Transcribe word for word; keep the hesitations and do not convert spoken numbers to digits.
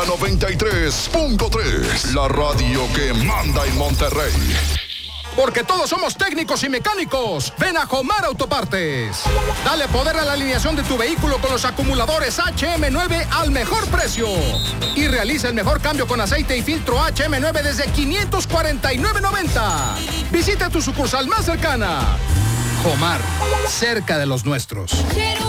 noventa y tres punto tres, la radio que manda en Monterrey. Porque todos somos técnicos y mecánicos. Ven a Jomar Autopartes. Dale poder a la alineación de tu vehículo con los acumuladores H M nueve al mejor precio. Y realiza el mejor cambio con aceite y filtro H M nueve desde quinientos cuarenta y nueve noventa. Visita tu sucursal más cercana. Jomar, cerca de los nuestros.